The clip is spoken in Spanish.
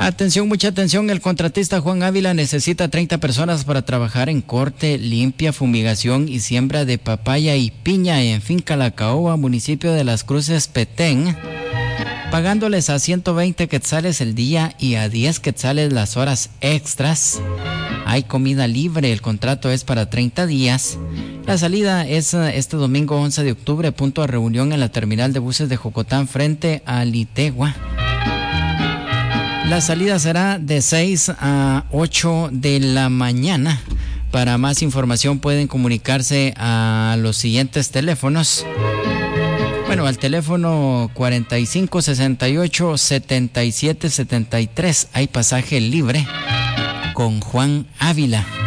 Atención, mucha atención, el contratista Juan Ávila necesita 30 personas para trabajar en corte, limpia, fumigación y siembra de papaya y piña en Finca La Caoba, municipio de Las Cruces, Petén, pagándoles a 120 quetzales el día y a 10 quetzales las horas extras. Hay comida libre, el contrato es para 30 días. La salida es este domingo 11 de octubre, punto de reunión en la terminal de buses de Jocotán frente a Litegua. La salida será de 6 a 8 de la mañana. Para más información pueden comunicarse a los siguientes teléfonos. Bueno, al teléfono 4568-7773. Hay pasaje libre con Juan Ávila.